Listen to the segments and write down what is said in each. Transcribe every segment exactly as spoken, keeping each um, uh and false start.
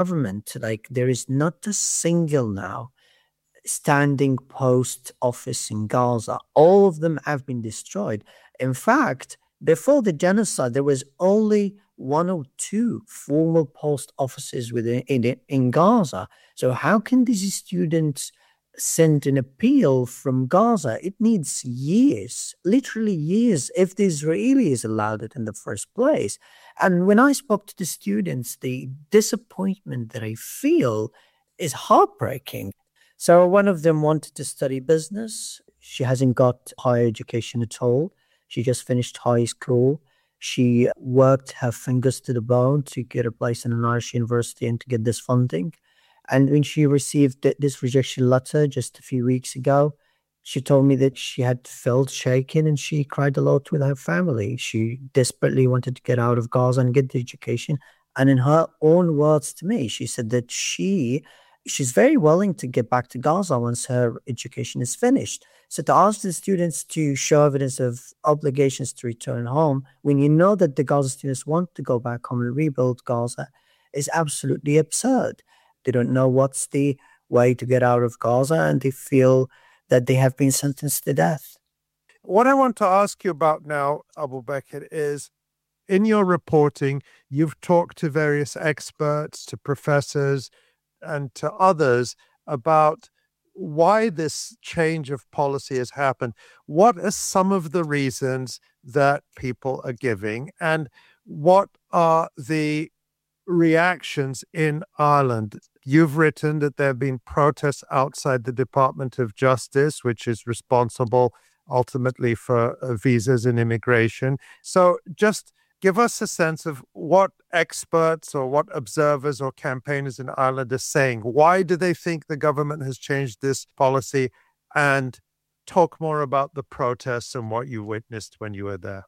government, like there is not a single now standing post office in Gaza. All of them have been destroyed. In fact, before the genocide, there was only one or two formal post offices within in, in Gaza. So how can these students send an appeal from Gaza? It needs years, literally years, if the Israelis allowed it in the first place. And when I spoke to the students, the disappointment that I feel is heartbreaking. So one of them wanted to study business. She hasn't got higher education at all. She just finished high school. She worked her fingers to the bone to get a place in an Irish university and to get this funding. And when she received th- this rejection letter just a few weeks ago, she told me that she had felt shaken and she cried a lot with her family. She desperately wanted to get out of Gaza and get the education. And in her own words to me, she said that she she's very willing to get back to Gaza once her education is finished. So to ask the students to show evidence of obligations to return home, when you know that the Gaza students want to go back home and rebuild Gaza, is absolutely absurd. They don't know what's the way to get out of Gaza, and they feel that they have been sentenced to death. What I want to ask you about now, Abu Bakr, is in your reporting, you've talked to various experts, to professors, and to others about why this change of policy has happened. What are some of the reasons that people are giving, and what are the reactions in Ireland? You've written that there have been protests outside the Department of Justice, which is responsible ultimately for uh, visas and immigration. So just give us a sense of what experts or what observers or campaigners in Ireland are saying. Why do they think the government has changed this policy? And talk more about the protests and what you witnessed when you were there.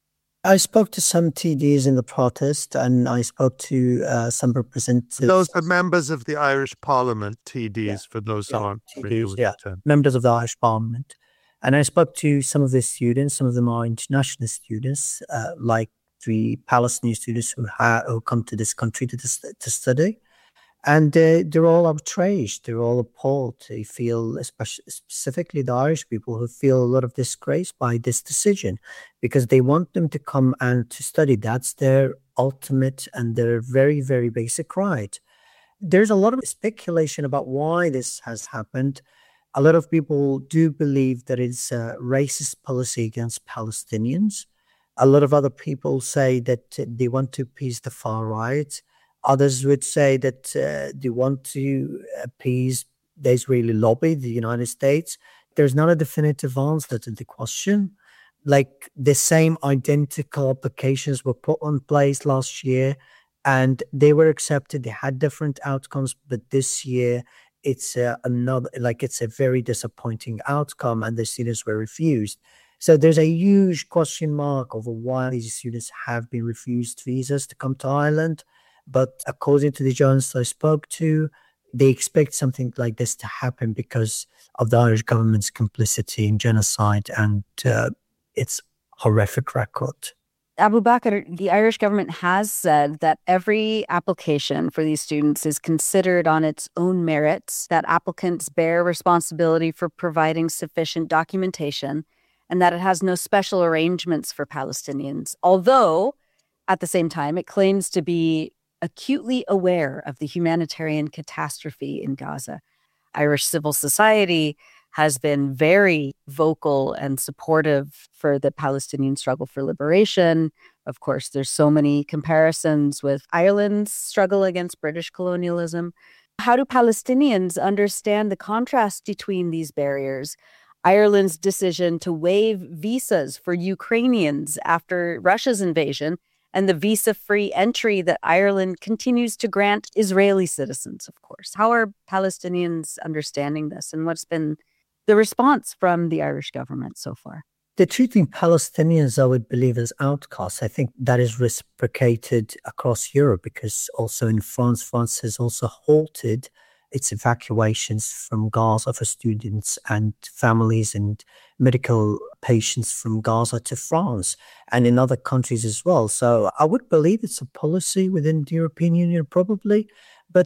I spoke to some T Ds in the protest, and I spoke to uh, some representatives. Those are members of the Irish Parliament, T Ds, yeah. for those yeah, who aren't T Ds, familiar with yeah. the term. Members of the Irish Parliament. And I spoke to some of the students. Some of them are international students, uh, like the Palestinian students who, ha- who come to this country to, dis- to study. And uh, they're all outraged. They're all appalled. They feel, especially specifically the Irish people, who feel a lot of disgrace by this decision because they want them to come and to study. That's their ultimate and their very, very basic right. There's a lot of speculation about why this has happened. A lot of people do believe that it's a racist policy against Palestinians. A lot of other people say that they want to appease the far right. Others would say that uh, they want to appease the Israeli lobby, the United States. There's not a definitive answer to the question. Like the same identical applications were put on place last year and they were accepted. They had different outcomes, but this year it's uh, another, like it's a very disappointing outcome and the students were refused. So there's a huge question mark over why these students have been refused visas to come to Ireland. But according to the journalists I spoke to, they expect something like this to happen because of the Irish government's complicity in genocide and uh, its horrific record. Abu Bakr, the Irish government has said that every application for these students is considered on its own merits, that applicants bear responsibility for providing sufficient documentation, and that it has no special arrangements for Palestinians. Although, at the same time, it claims to be acutely aware of the humanitarian catastrophe in Gaza. Irish civil society has been very vocal and supportive for the Palestinian struggle for liberation. Of course, there's so many comparisons with Ireland's struggle against British colonialism. How do Palestinians understand the contrast between these barriers? Ireland's decision to waive visas for Ukrainians after Russia's invasion, and the visa-free entry that Ireland continues to grant Israeli citizens, of course. How are Palestinians understanding this, and what's been the response from the Irish government so far? They're treating Palestinians, I would believe, as outcasts. I think that is reciprocated across Europe because also in France, France has also halted its evacuations from Gaza for students and families and medical patients from Gaza to France and in other countries as well. So I would believe it's a policy within the European Union, probably.